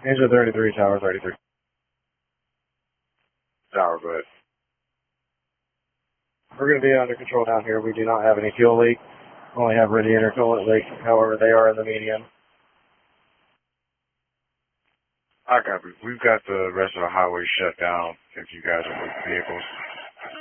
Angel 33, Tower 33. Tower, go ahead. We're going to be under control down here. We do not have any fuel leak. We only have radiator coolant leaks. However, they are in the median. I copy. We've got the rest of the highway shut down if you guys are with vehicles.